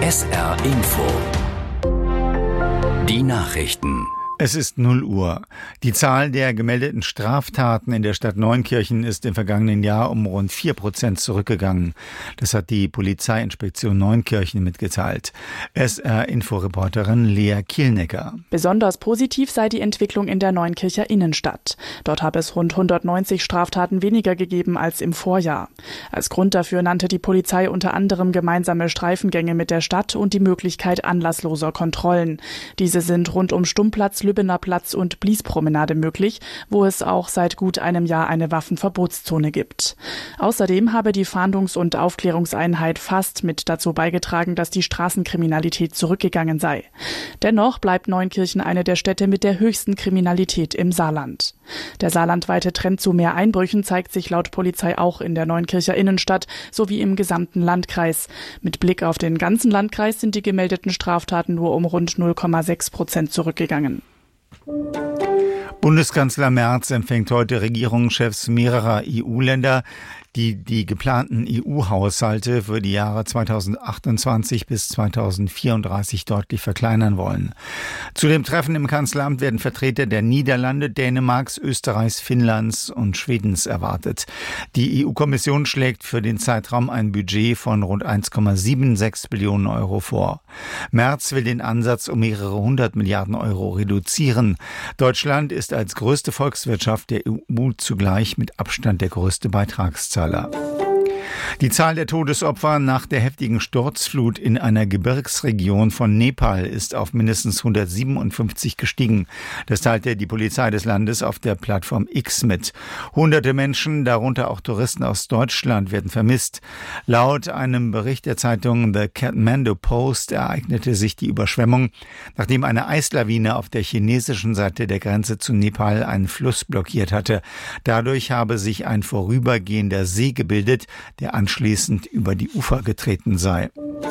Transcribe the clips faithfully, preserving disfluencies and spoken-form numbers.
S R Info. Die Nachrichten. Es ist null Uhr. Die Zahl der gemeldeten Straftaten in der Stadt Neunkirchen ist im vergangenen Jahr um rund vier Prozent zurückgegangen. Das hat die Polizeiinspektion Neunkirchen mitgeteilt. S R-Info-Reporterin Lea Kielnecker. Besonders positiv sei die Entwicklung in der Neunkircher Innenstadt. Dort habe es rund hundertneunzig Straftaten weniger gegeben als im Vorjahr. Als Grund dafür nannte die Polizei unter anderem gemeinsame Streifengänge mit der Stadt und die Möglichkeit anlassloser Kontrollen. Diese sind rund um Stummplatz, Lübbener Platz und Bliespromenade möglich, wo es auch seit gut einem Jahr eine Waffenverbotszone gibt. Außerdem habe die Fahndungs- und Aufklärungseinheit FAST mit dazu beigetragen, dass die Straßenkriminalität zurückgegangen sei. Dennoch bleibt Neunkirchen eine der Städte mit der höchsten Kriminalität im Saarland. Der saarlandweite Trend zu mehr Einbrüchen zeigt sich laut Polizei auch in der Neunkircher Innenstadt sowie im gesamten Landkreis. Mit Blick auf den ganzen Landkreis sind die gemeldeten Straftaten nur um rund null Komma sechs Prozent zurückgegangen. Bundeskanzler Merz empfängt heute Regierungschefs mehrerer E U-Länder, die die geplanten E U-Haushalte für die Jahre zweitausendachtundzwanzig bis zweitausendvierunddreißig deutlich verkleinern wollen. Zu dem Treffen im Kanzleramt werden Vertreter der Niederlande, Dänemarks, Österreichs, Finnlands und Schwedens erwartet. Die E U-Kommission schlägt für den Zeitraum ein Budget von rund eins Komma sechsundsiebzig Billionen Euro vor. Merz will den Ansatz um mehrere hundert Milliarden Euro reduzieren. Deutschland ist als größte Volkswirtschaft der E U zugleich mit Abstand der größte Beitragszahler. Die Zahl der Todesopfer nach der heftigen Sturzflut in einer Gebirgsregion von Nepal ist auf mindestens hundertsiebenundfünfzig gestiegen. Das teilte die Polizei des Landes auf der Plattform X mit. Hunderte Menschen, darunter auch Touristen aus Deutschland, werden vermisst. Laut einem Bericht der Zeitung The Kathmandu Post ereignete sich die Überschwemmung, nachdem eine Eislawine auf der chinesischen Seite der Grenze zu Nepal einen Fluss blockiert hatte. Dadurch habe sich ein vorübergehender See gebildet, der anschließend über die Ufer getreten sei.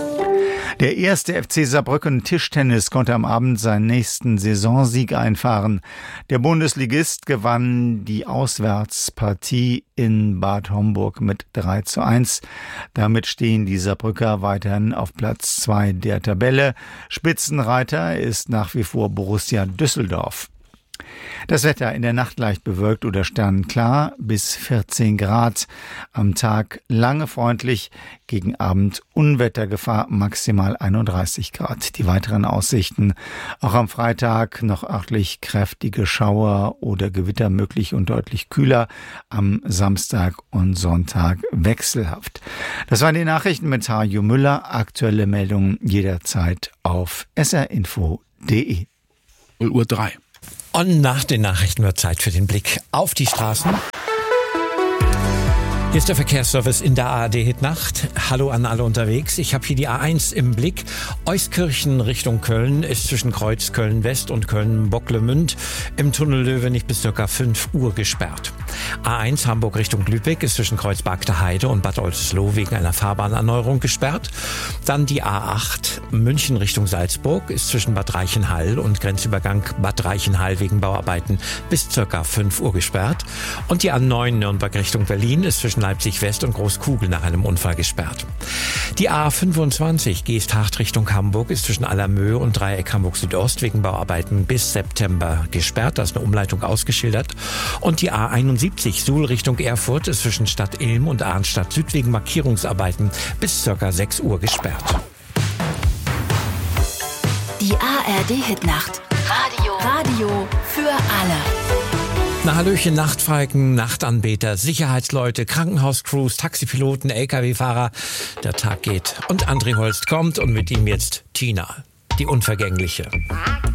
Der erste F C Saarbrücken Tischtennis konnte am Abend seinen nächsten Saisonsieg einfahren. Der Bundesligist gewann die Auswärtspartie in Bad Homburg mit drei zu eins. Damit stehen die Saarbrücker weiterhin auf Platz zwei der Tabelle. Spitzenreiter ist nach wie vor Borussia Düsseldorf. Das Wetter in der Nacht leicht bewölkt oder sternenklar bis vierzehn Grad. Am Tag lange freundlich, gegen Abend Unwettergefahr maximal einunddreißig Grad. Die weiteren Aussichten: auch am Freitag noch örtlich kräftige Schauer oder Gewitter möglich und deutlich kühler. Am Samstag und Sonntag wechselhaft. Das waren die Nachrichten mit Harjo Müller. Aktuelle Meldungen jederzeit auf s r info punkt d e. null Uhr drei. Und nach den Nachrichten wird Zeit für den Blick auf die Straßen. Hier ist der Verkehrsservice in der A R D Hit Nacht. Hallo an alle unterwegs. Ich habe hier die A eins im Blick. Euskirchen Richtung Köln ist zwischen Kreuz Köln-West und Köln-Bocklemünd im Tunnel Löwenich bis ca. fünf Uhr gesperrt. A eins Hamburg Richtung Lübeck ist zwischen Kreuz Bagde Heide und Bad Oldesloe wegen einer Fahrbahnerneuerung gesperrt. Dann die A acht München Richtung Salzburg ist zwischen Bad Reichenhall und Grenzübergang Bad Reichenhall wegen Bauarbeiten bis ca. fünf Uhr gesperrt. Und die A neun Nürnberg Richtung Berlin ist zwischen Leipzig West und Großkugel nach einem Unfall gesperrt. Die A fünfundzwanzig Geesthacht Richtung Hamburg ist zwischen Allermöhe und Dreieck Hamburg Südost wegen Bauarbeiten bis September gesperrt. Da ist eine Umleitung ausgeschildert. Und die A einundsiebzig Suhl Richtung Erfurt ist zwischen Stadt Ilm und Arnstadt Süd wegen Markierungsarbeiten bis ca. sechs Uhr gesperrt. Die A R D-Hitnacht. Radio. Radio für alle. Na Hallöchen, Nachtfalken, Nachtanbeter, Sicherheitsleute, Krankenhauscrews, Taxipiloten, L K W-Fahrer. Der Tag geht und André Holst kommt und mit ihm jetzt Tina, die Unvergängliche.